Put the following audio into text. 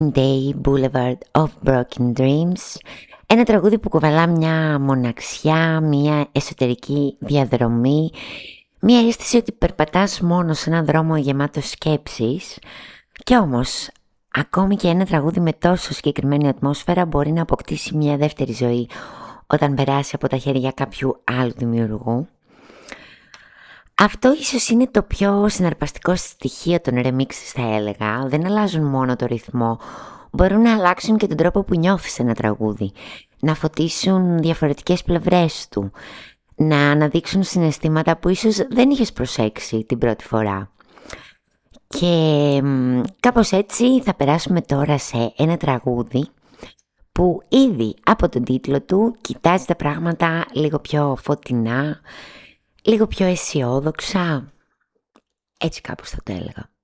Day Boulevard of Broken Dreams. Ένα τραγούδι που κουβαλά μια μοναξιά, μια εσωτερική διαδρομή, μια αίσθηση ότι περπατάς μόνο σε έναν δρόμο γεμάτο σκέψεις. Κι όμως, ακόμη και ένα τραγούδι με τόσο συγκεκριμένη ατμόσφαιρα μπορεί να αποκτήσει μια δεύτερη ζωή όταν περάσει από τα χέρια κάποιου άλλου δημιουργού. Αυτό ίσως είναι το πιο συναρπαστικό στοιχείο των remix, θα έλεγα. Δεν αλλάζουν μόνο το ρυθμό, μπορούν να αλλάξουν και τον τρόπο που νιώθεις ένα τραγούδι, να φωτίσουν διαφορετικές πλευρές του, να αναδείξουν συναισθήματα που ίσως δεν είχες προσέξει την πρώτη φορά. Και κάπως έτσι θα περάσουμε τώρα σε ένα τραγούδι που ήδη από τον τίτλο του κοιτάζει τα πράγματα λίγο πιο φωτεινά, λίγο πιο αισιόδοξα, έτσι κάπως θα το έλεγα.